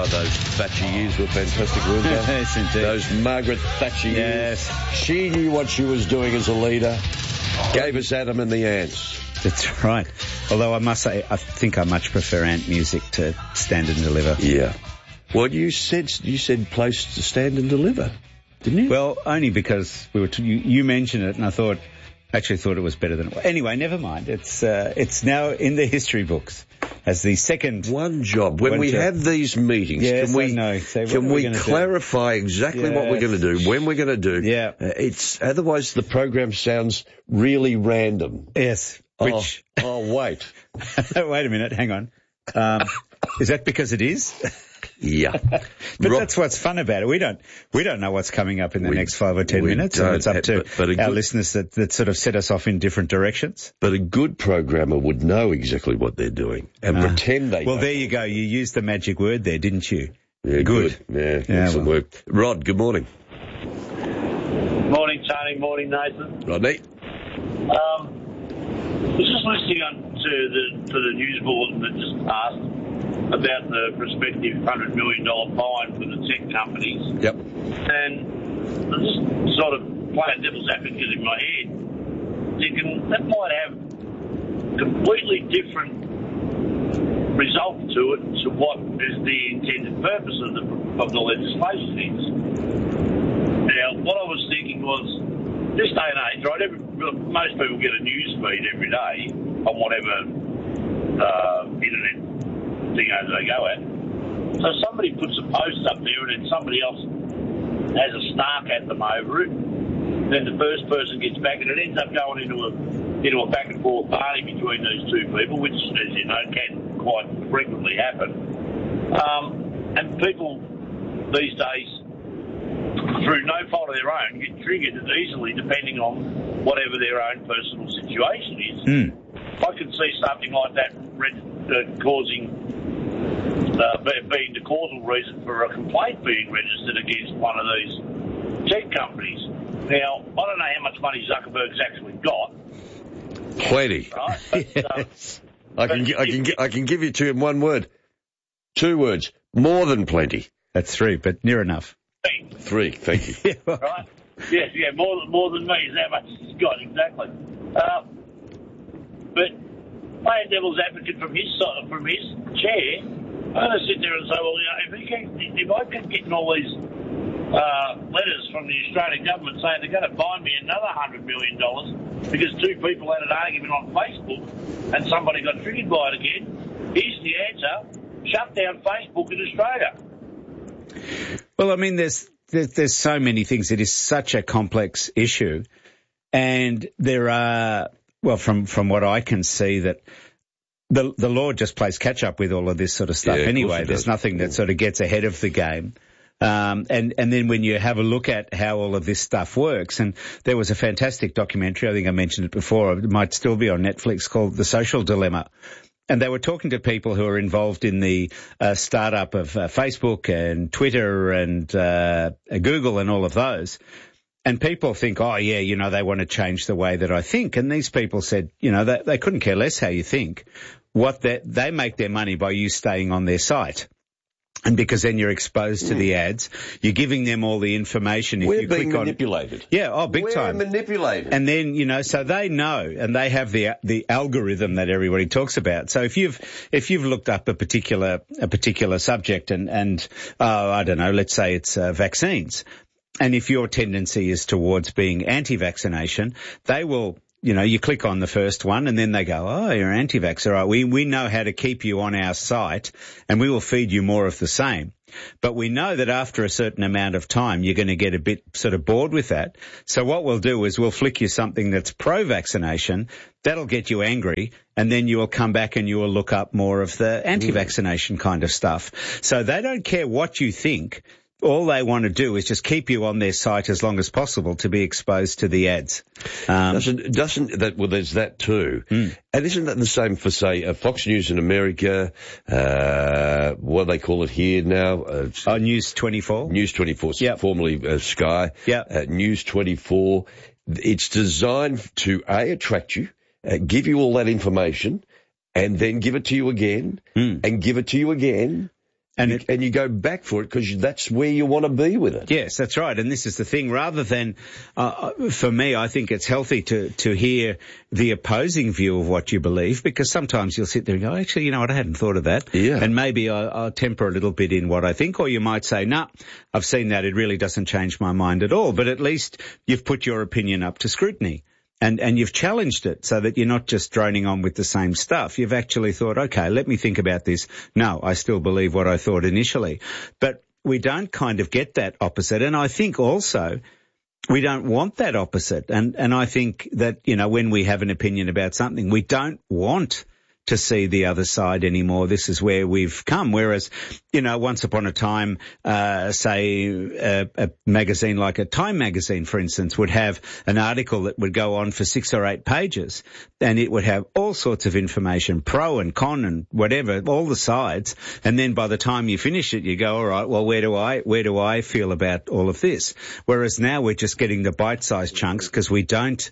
those Thatcher years were fantastic, weren't they? Yes, indeed. Those Margaret Thatcher years. She knew what she was doing as a leader. Gave us Adam and the Ants. That's right. Although I must say, I think I much prefer ant music to Stand and Deliver. Yeah. Well, you said place to Stand and Deliver, didn't you? Well, only because you mentioned it, and I thought it was better than it was. Anyway, never mind. It's now in the history books as the second one job. When we have these meetings, yes, can we clarify exactly what we're going to do, when we're going to do? Yeah. It's otherwise the program sounds really random. Yes. Wait. Wait a minute. Hang on. Is that because it is? Yeah. But that's what's fun about it. We don't know what's coming up in the next 5 or 10 minutes. And it's up to our listeners that sort of set us off in different directions. But a good programmer would know exactly what they're doing and pretend they Well, there you go. You used the magic word there, didn't you? Yeah, good. Yeah, excellent work. Rod, good morning. Morning, Tony. Morning, Nathan. Rodney. I was just listening to the news bulletin that just passed about the prospective $100 million fine for the tech companies. Yep. And I'm just sort of playing devil's advocate in my head, thinking that might have completely different result to it to what is the intended purpose of the legislation is. Now, what I was thinking was, this day and age, right, most people get a news feed every day on whatever internet thing they go at. So somebody puts a post up there and then somebody else has a snark at them over it. Then the first person gets back and it ends up going into a back and forth party between these two people, which, as you know, can quite frequently happen. And people these days, through no fault of their own, get triggered easily depending on whatever their own personal situation is. I could see something like that being the causal reason for a complaint being registered against one of these tech companies. Now, I don't know how much money Zuckerberg's actually got. Plenty. Right? But, I can give you in one word. 2 words. More than plenty. That's 3, but near enough. 3, thank you. Right? Yes, more than me is how much he's got, exactly. But playing devil's advocate from his chair, I'm going to sit there and say, well, if I keep getting all these letters from the Australian government saying they're going to fine me another $100 million because 2 people had an argument on Facebook and somebody got triggered by it again, here's the answer: shut down Facebook in Australia. Well, I mean, there's so many things. It is such a complex issue, and there are, well, from what I can see, that the law just plays catch up with all of this sort of stuff anyway. There's nothing that sort of gets ahead of the game. And then when you have a look at how all of this stuff works, and there was a fantastic documentary, I think I mentioned it before, it might still be on Netflix, called The Social Dilemma. And they were talking to people who are involved in the startup of Facebook and Twitter and Google and all of those. And people think, they want to change the way that I think. And these people said, they couldn't care less how you think. They make their money by you staying on their site. And because then you're exposed to the ads, you're giving them all the information. We're being manipulated. Yeah, big time. We're manipulated. And then, so they know, and they have the algorithm that everybody talks about. So if you've looked up a particular subject and I don't know, let's say it's vaccines, and if your tendency is towards being anti-vaccination, they will, you click on the first one and then they go, oh, you're anti-vax. All right, we know how to keep you on our site and we will feed you more of the same. But we know that after a certain amount of time, you're going to get a bit sort of bored with that. So what we'll do is we'll flick you something that's pro-vaccination. That'll get you angry. And then you will come back and you will look up more of the anti-vaccination kind of stuff. So they don't care what you think. All they want to do is just keep you on their site as long as possible to be exposed to the ads. Doesn't that? Well, there's that too. And isn't that the same for, say, Fox News in America? What do they call it here now? News 24. News 24, formerly Sky. Yeah. News 24. It's designed to attract you, give you all that information, and then give it to you again, and give it to you again. And you go back for it because that's where you want to be with it. Yes, that's right. And this is the thing. Rather than, for me, I think it's healthy to hear the opposing view of what you believe, because sometimes you'll sit there and go, actually, you know what, I hadn't thought of that. Yeah. And maybe I'll temper a little bit in what I think, or you might say, no, I've seen that. It really doesn't change my mind at all. But at least you've put your opinion up to scrutiny. And you've challenged it so that you're not just droning on with the same stuff. You've actually thought, okay, let me think about this. No, I still believe what I thought initially. But we don't kind of get that opposite. And I think also we don't want that opposite. And I think that, you know, when we have an opinion about something, we don't want to see the other side anymore. This is where we've come. Whereas, you know, once upon a time, say a magazine like a Time magazine, for instance, would have an article that would go on for 6 or 8 pages, and it would have all sorts of information, pro and con and whatever, all the sides. And then by the time you finish it, you go, all right, well, where do I feel about all of this? Whereas now we're just getting the bite-sized chunks because we don't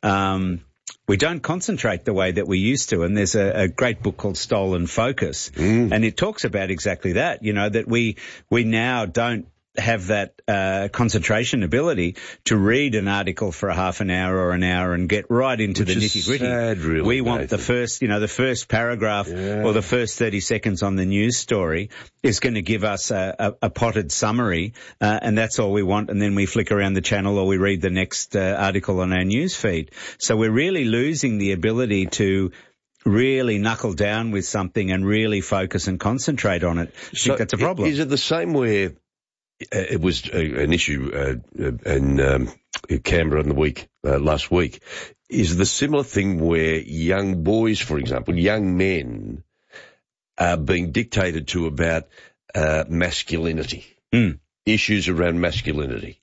concentrate the way that we used to. And there's a great book called Stolen Focus. And it talks about exactly that, you know, that we now don't have that concentration ability to read an article for a half an hour or an hour and get right into the nitty-gritty. Sad, really, we want the first paragraph or the first 30 seconds on the news story is going to give us a potted summary, and that's all we want, and then we flick around the channel or we read the next article on our news feed. So we're really losing the ability to really knuckle down with something and really focus and concentrate on it. I think that's a problem. Is it the same where it was an issue in Canberra in the week last week? Is the similar thing where young boys, for example, young men, are being dictated to about masculinity, issues around masculinity,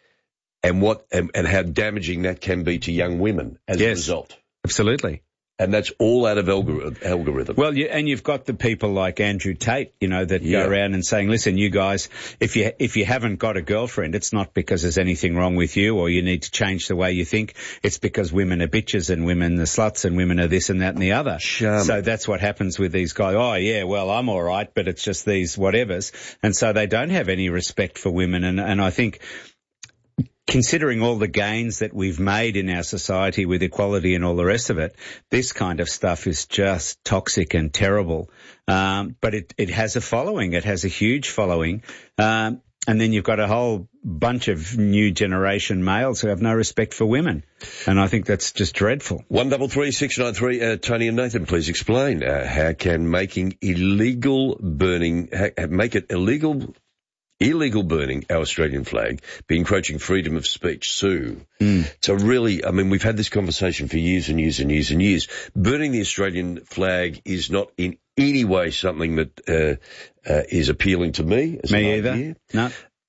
and how damaging that can be to young women as a result? Absolutely. And that's all out of algorithm. Well, and you've got the people like Andrew Tate, you know, that go around and saying, listen, you guys, if you haven't got a girlfriend, it's not because there's anything wrong with you or you need to change the way you think. It's because women are bitches and women are sluts and women are this and that and the other. So that's what happens with these guys. Oh, yeah, well, I'm all right, but it's just these whatevers. And so they don't have any respect for women. And I think, considering all the gains that we've made in our society with equality and all the rest of it, this kind of stuff is just toxic and terrible. But it has a following. It has a huge following. And then you've got a whole bunch of new generation males who have no respect for women. And I think that's just dreadful. 133693, Tony and Nathan, please explain how can making illegal burning, make it illegal burning our Australian flag be encroaching freedom of speech. Sue. So really, I mean, we've had this conversation for years and years and years and years. Burning the Australian flag is not in any way something that is appealing to me. As me either. Idea. No.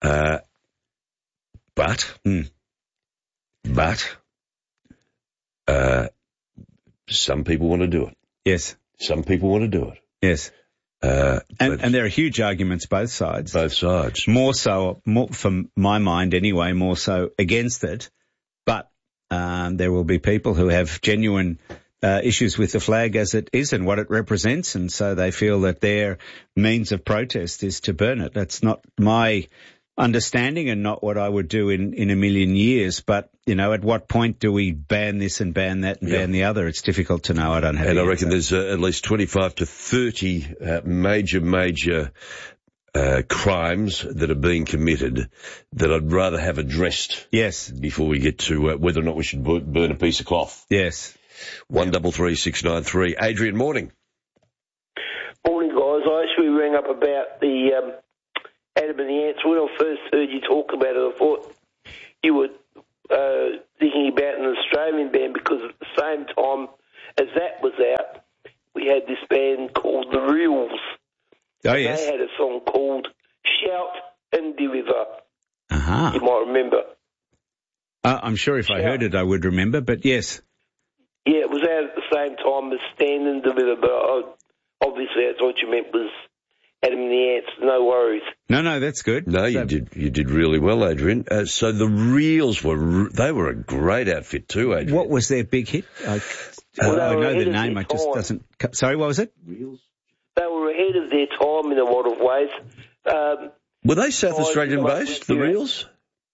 But some people want to do it. Yes. Some people want to do it. Yes. And there are huge arguments both sides. Both sides. More from my mind anyway, more so against it. But there will be people who have genuine issues with the flag as it is and what it represents, and so they feel that their means of protest is to burn it. That's not my understanding and not what I would do in a million years. But, you know, at what point do we ban this and ban that and ban the other? It's difficult to know. I don't have And I reckon there's at least 25 to 30 major crimes that are being committed that I'd rather have addressed. Yes. Before we get to whether or not we should burn a piece of cloth. Yes. 133693. Adrian, morning. Morning, guys. I actually rang up about the Adam and the Ants. When I first heard you talk about it, I thought you were thinking about an Australian band, because at the same time as that was out, we had this band called The Reals. Oh, yes. They had a song called Shout and Deliver. Uh-huh. You might remember. I'm sure if I heard it, I would remember, but yes. Yeah, it was out at the same time as Stand and Deliver, but obviously that's what you meant was Adam and the Ants. No worries. No, that's good. No, you did really well, Adrian. So the Reals they were a great outfit too, Adrian. What was their big hit? I know the name. It just doesn't. Sorry, what was it? Reals. They were ahead of their time in a lot of ways. Were they South Australian based, the Reels?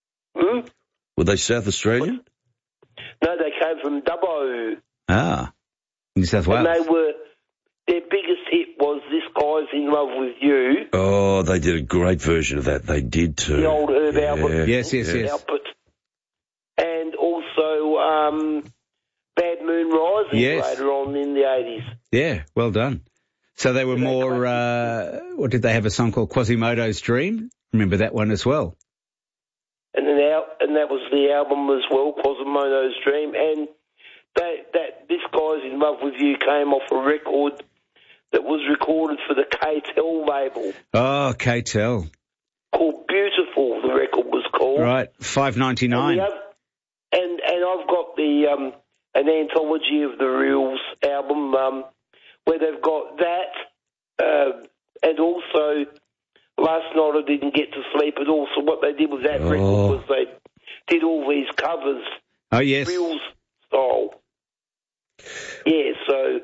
Were they South Australian? No, they came from Dubbo. Ah, New South Wales. And their biggest hit was This Guy's in Love with You. Oh, they did a great version of that. They did too. The old Herb Albert. Yes. Albert. And also Bad Moon Rising later on in the 80s. Yeah, well done. So they were more, what did they have, a song called Quasimodo's Dream? Remember that one as well? And that was the album as well, Quasimodo's Dream. And that This Guy's in Love with You came off a record that was recorded for the K-Tel label. Oh, K-Tel. Called Beautiful, the record was called. Right, $5.99. And I've got the an anthology of the Reels album where they've got that, and also Last Night I Didn't Get to Sleep, and also what they did with that record was they did all these covers. Oh, yes. Reels style. Yeah, so...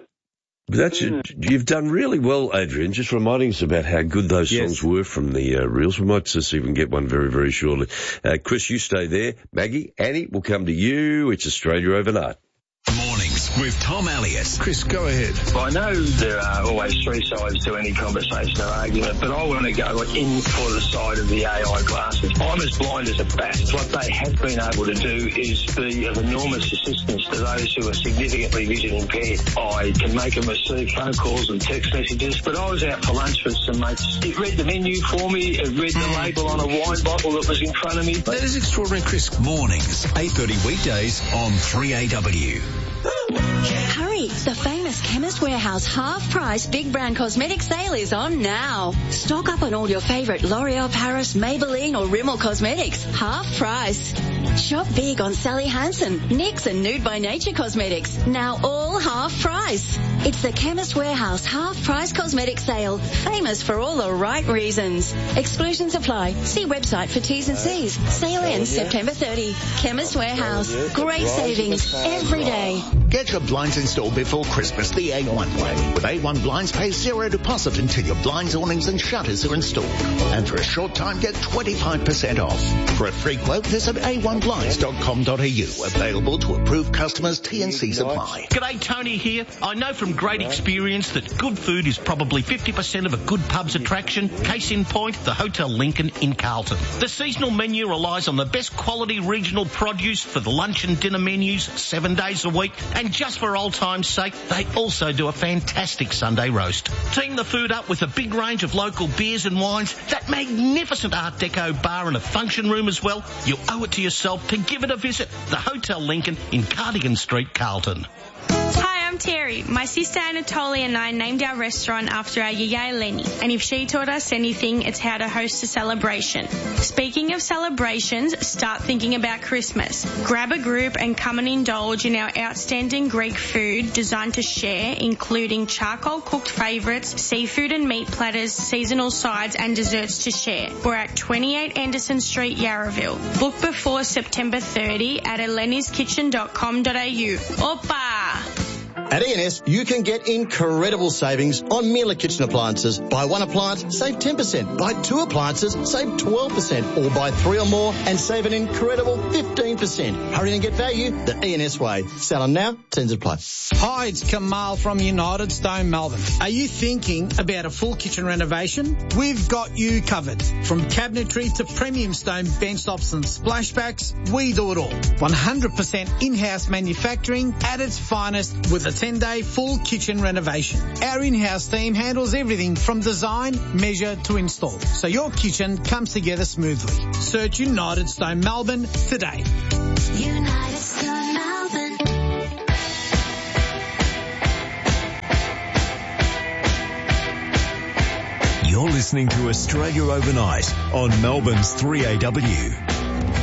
You've done really well, Adrian, just reminding us about how good those songs were from the Reels. We might just even get one very, very shortly. Chris, you stay there. Maggie, Annie, we'll come to you. It's Australia Overnight. Mornings with Tom Elliott. Chris, go ahead. Well, I know there are always three sides to any conversation or argument, but I want to go in for the side of the AI glasses. I'm as blind as a bat. What they have been able to do is be of enormous assistance to those who are significantly vision impaired. I can make and receive phone calls and text messages, but I was out for lunch with some mates. It read the menu for me. It read the label on a wine bottle that was in front of me. That is extraordinary, Chris. Mornings, 8:30 weekdays on 3AW. Hurry! The famous Chemist Warehouse half-price big brand cosmetic sale is on now. Stock up on all your favourite L'Oreal Paris, Maybelline or Rimmel cosmetics. Half price. Shop big on Sally Hansen, NYX and Nude by Nature cosmetics. Now all half price. It's the Chemist Warehouse half-price cosmetic sale. Famous for all the right reasons. Exclusions apply. See website for T's and C's. Sale ends September 30. Chemist Warehouse. Great savings every day. Get your blinds installed before Christmas the A1 way. With A1 Blinds, pay zero deposit until your blinds, awnings and shutters are installed. And for a short time, get 25% off. For a free quote, visit a1blinds.com.au. Available to approved customers, T&Cs apply. G'day, Tony here. I know from great experience that good food is probably 50% of a good pub's attraction. Case in point, the Hotel Lincoln in Carlton. The seasonal menu relies on the best quality regional produce for the lunch and dinner menus 7 days a week. And just for old time's sake, they also do a fantastic Sunday roast. Team the food up with a big range of local beers and wines, that magnificent Art Deco bar and a function room as well. You owe it to yourself to give it a visit. The Hotel Lincoln in Cardigan Street, Carlton. Hi, I'm Terry. My sister Anatolia and I named our restaurant after our yaya Lenny, and if she taught us anything, it's how to host a celebration. Speaking of celebrations, start thinking about Christmas. Grab a group and come and indulge in our outstanding Greek food designed to share, including charcoal cooked favourites, seafood and meat platters, seasonal sides and desserts to share. We're at 28 Anderson Street, Yarraville. Book before September 30 at eleniskitchen.com.au. Opa! At E&S, you can get incredible savings on Miele kitchen appliances. Buy one appliance, save 10%. Buy two appliances, save 12%. Or buy three or more and save an incredible 15%. Hurry and get value the E&S way. Sell them now, terms apply. Hi, it's Kamal from United Stone Melbourne. Are you thinking about a full kitchen renovation? We've got you covered. From cabinetry to premium stone bench tops and splashbacks, we do it all. 100% in-house manufacturing at its finest with a 10-day full kitchen renovation. Our in-house team handles everything from design, measure to install, so your kitchen comes together smoothly. Search United Stone Melbourne today. United Stone Melbourne. You're listening to Australia Overnight on Melbourne's 3AW.